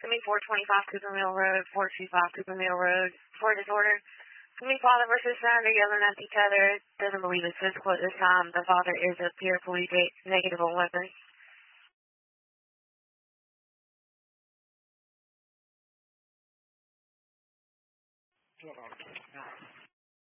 Coming 425 Cooper Mill Road, 425 Cooper Mill Road, for disorder. Coming father versus son, they're yelling at each other. Doesn't believe it's physical at this time. The father is a paraplegic, negative on weapons.